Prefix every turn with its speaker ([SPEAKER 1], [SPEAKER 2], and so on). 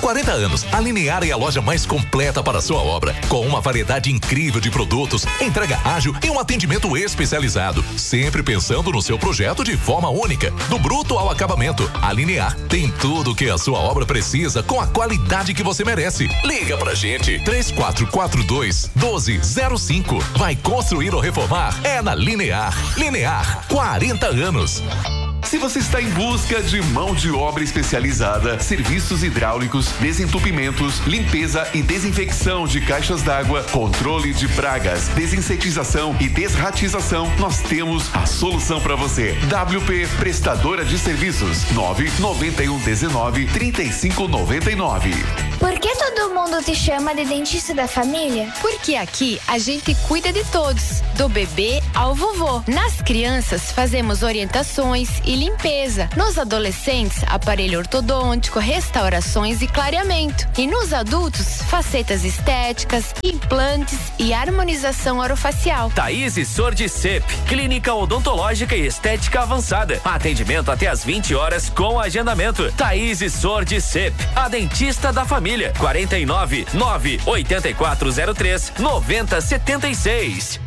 [SPEAKER 1] 40 anos, a Linear é a loja mais completa para a sua obra, com uma variedade incrível de produtos, entrega ágil e um atendimento especializado, sempre pensando no seu projeto de forma única, do bruto ao acabamento. A Linear tem tudo o que a sua obra precisa com a qualidade que você merece. Liga pra gente, 3442-1205. Vai construir ou reformar? É na Linear. Linear, 40 anos.
[SPEAKER 2] Se você está em busca de mão de obra especializada, serviços hidráulicos, desentupimentos, limpeza e desinfecção de caixas d'água, controle de pragas, desinsetização e desratização, nós temos a solução para você. WP Prestadora de Serviços, 99119-3599.
[SPEAKER 3] Por que todo mundo te chama de dentista da família?
[SPEAKER 4] Porque aqui a gente cuida de todos, do bebê ao vovô. Nas crianças fazemos orientações e limpeza. Nos adolescentes, aparelho ortodôntico, restaurações e clareamento. E nos adultos, facetas estéticas, implantes e harmonização orofacial.
[SPEAKER 5] Thaís Sordi Cep, clínica odontológica e estética avançada. Atendimento até às 20 horas com agendamento. Thaís Sordi Cep, a dentista da família. 49 9 8403 9076.